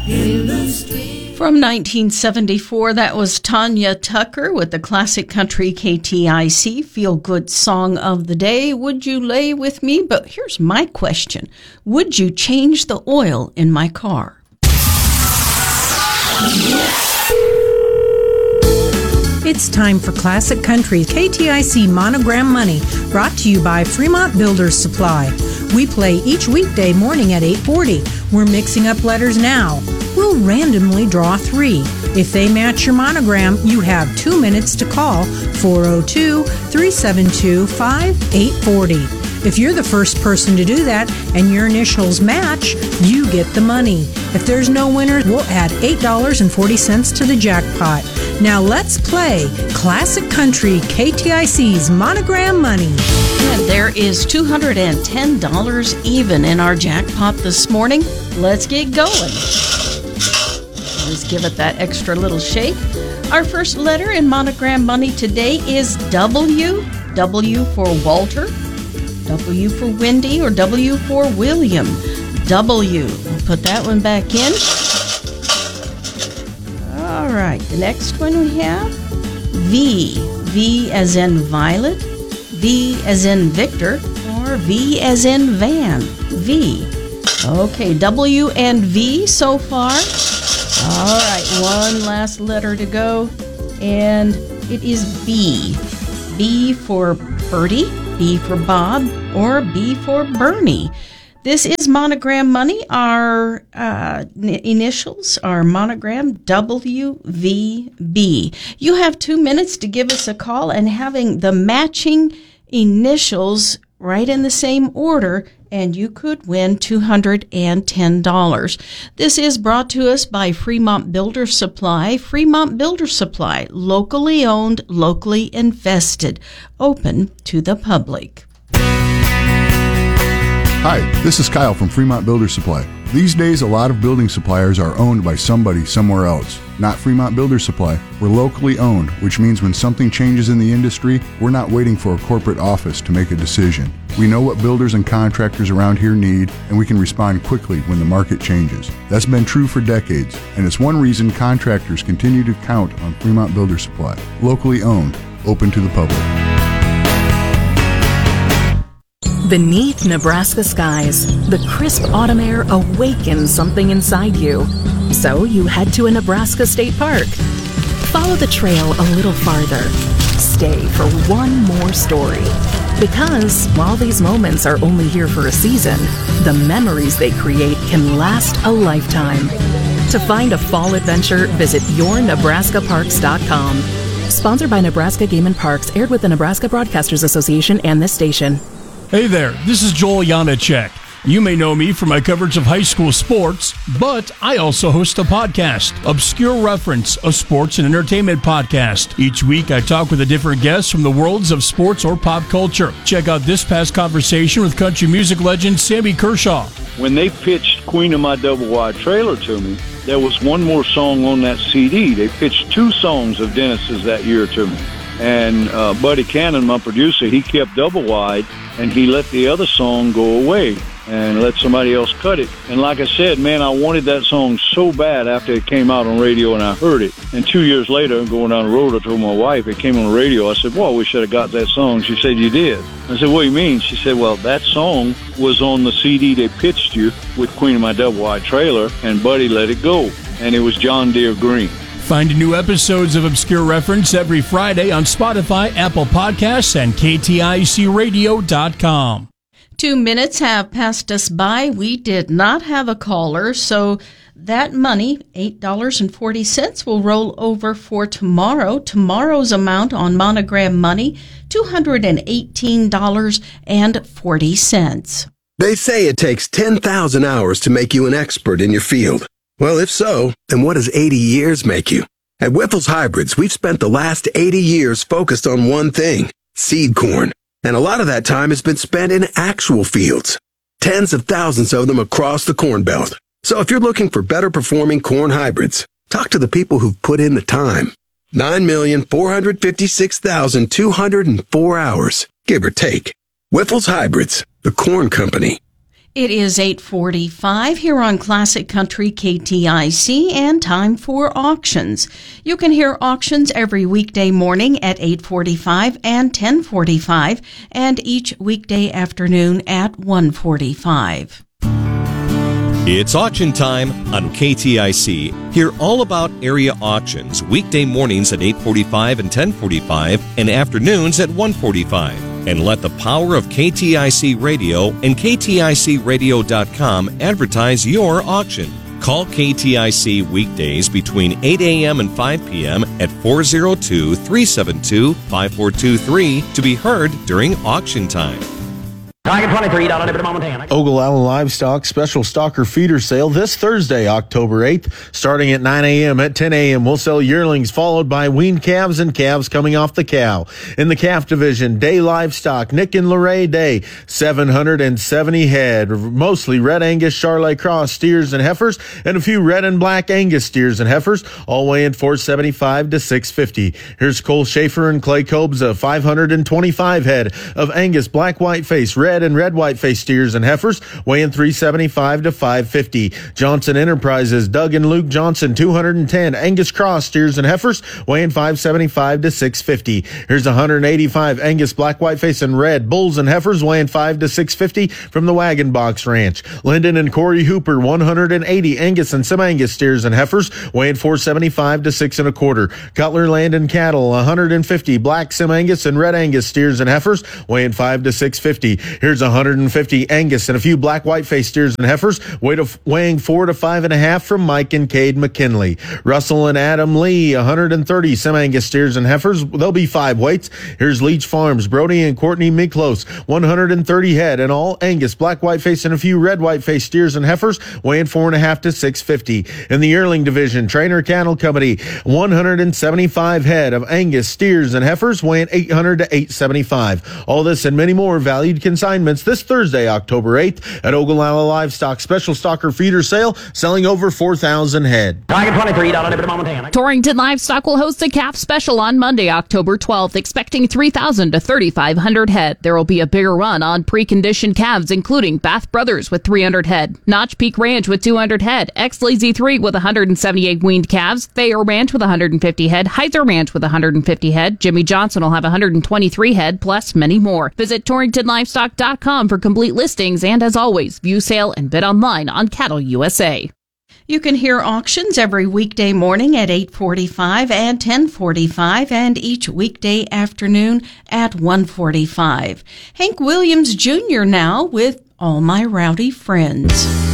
From 1974, that was Tanya Tucker with the classic country KTIC feel-good song of the day, Would You Lay With Me? But here's my question. Would you change the oil in my car? It's time for Classic Country KTIC Monogram Money, brought to you by Fremont Builders Supply. We play each weekday morning at 8:40. We're mixing up letters now. We'll randomly draw 3. If they match your monogram, you have 2 minutes to call 402-372-5840. If you're the first person to do that and your initials match, you get the money. If there's no winner, we'll add $8.40 to the jackpot. Now let's play Classic Country KTIC's Monogram Money. And there is $210 even in our jackpot this morning. Let's get going. Let's give it that extra little shake. Our first letter in Monogram Money today is W. W for Walter, W for Wendy, or W for William. W. We'll put that one back in. All right, the next one we have V. V as in Violet, V as in Victor, or V as in Van. V. Okay, W and V so far. All right, one last letter to go, and it is B. B for Bertie, B for Bob, or B for Bernie. This is Monogram Money. Our initials are monogram WVB. You have 2 minutes to give us a call, and having the matching initials right in the same order, and you could win $210. This is brought to us by Fremont Builder Supply. Fremont Builder Supply, locally owned, locally invested, open to the public. Hi, this is Kyle from Fremont Builder Supply. These days, a lot of building suppliers are owned by somebody somewhere else. Not Fremont Builder Supply. We're locally owned, which means when something changes in the industry, we're not waiting for a corporate office to make a decision. We know what builders and contractors around here need, and we can respond quickly when the market changes. That's been true for decades, and it's one reason contractors continue to count on Fremont Builder Supply. Locally owned, open to the public. Beneath Nebraska skies, the crisp autumn air awakens something inside you. So you head to a Nebraska state park. Follow the trail a little farther. Stay for one more story. Because while these moments are only here for a season, the memories they create can last a lifetime. To find a fall adventure, visit yournebraskaparks.com. Sponsored by Nebraska Game and Parks, aired with the Nebraska Broadcasters Association and this station. Hey there, this is Joel Janacek. You may know me from my coverage of high school sports, but I also host a podcast, Obscure Reference, a sports and entertainment podcast. Each week I talk with a different guest from the worlds of sports or pop culture. Check out this past conversation with country music legend Sammy Kershaw. When they pitched Queen of My Double Wide Trailer to me, there was one more song on that CD. They pitched 2 songs of Dennis's that year to me. And Buddy Cannon, my producer, he kept Double Wide, and he let the other song go away and let somebody else cut it. And like I said, man, I wanted that song so bad after it came out on radio and I heard it. And 2 years later, going down the road, I told my wife, it came on the radio. I said, well, we should have got that song. She said, you did. I said, what do you mean? She said, well, that song was on the CD they pitched you with Queen of My Double Wide Trailer, and Buddy let it go. And it was John Deere Green. Find new episodes of Obscure Reference every Friday on Spotify, Apple Podcasts, and KTICradio.com. 2 minutes have passed us by. We did not have a caller, so that money, $8.40, will roll over for tomorrow. Tomorrow's amount on Monogram Money, $218.40. They say it takes 10,000 hours to make you an expert in your field. Well, if so, then what does 80 years make you? At Wyffels Hybrids, we've spent the last 80 years focused on one thing, seed corn. And a lot of that time has been spent in actual fields. Tens of thousands of them across the Corn Belt. So if you're looking for better performing corn hybrids, talk to the people who've put in the time. 9,456,204 hours, give or take. Wyffels Hybrids, the corn company. It is 8:45 here on Classic Country KTIC and time for auctions. You can hear auctions every weekday morning at 8:45 and 10:45 and each weekday afternoon at 1:45. It's auction time on KTIC. Hear all about area auctions weekday mornings at 8:45 and 10:45 and afternoons at 1:45. And let the power of KTIC Radio and KTICradio.com advertise your auction. Call KTIC weekdays between 8 a.m. and 5 p.m. at 402-372-5423 to be heard during auction time. Ogallala Livestock Special Stocker Feeder Sale this Thursday, October 8th, starting at 9 a.m. At 10 a.m., we'll sell yearlings, followed by weaned calves and calves coming off the cow. In the calf division, Day Livestock, Nick and Lorraine Day, 770 head, mostly red Angus Charolais Cross steers and heifers, and a few red and black Angus steers and heifers, all weighing 475 to 650. Here's Cole Schaefer and Clay Kobza, 525 head of Angus black white face, red and red white face steers and heifers, weighing 375 to 550. Johnson Enterprises, Doug and Luke Johnson, 210 Angus Cross steers and heifers, weighing 575 to 650. Here's 185 Angus black white face and red bulls and heifers, weighing 5 to 650 from the Wagon Box Ranch. Lyndon and Corey Hooper, 180 Angus and some Angus steers and heifers, weighing 475 to 6 1/4. Cutler Land and Cattle, 150 black Sim Angus and red Angus steers and heifers, weighing 5 to 650. Here's 150 Angus and a few black white face steers and heifers, weighing 4 to 5.5 from Mike and Cade McKinley. Russell and Adam Lee, 130 Sim Angus steers and heifers. There'll be 5 weights. Here's Leach Farms, Brody and Courtney Miklos, 130 head and all Angus black white face and a few red white face steers and heifers, weighing 4.5 to 650. In the yearling division, Trainer Cattle Company, 175 head of Angus steers and heifers, weighing 800 to 875. All this and many more valued consignments this Thursday, October 8th at Ogallala Livestock Special Stocker Feeder Sale, selling over 4,000 head. Torrington Livestock will host a calf special on Monday, October 12th, expecting 3,000 to 3,500 head. There will be a bigger run on pre-conditioned calves, including Bath Brothers with 300 head, Notch Peak Ranch with 200 head, X-Lazy 3 with 178 weaned calves, Thayer Ranch with 150 head, Heiser Ranch with 150 head, Jimmy Johnson will have 123 head, plus many more. Visit TorringtonLivestock.com for complete listings, and as always, view sale and bid online on Cattle USA. You can hear auctions every weekday morning at 8:45 and 10:45 and each weekday afternoon at 1:45. Hank Williams Jr. now with All My Rowdy Friends.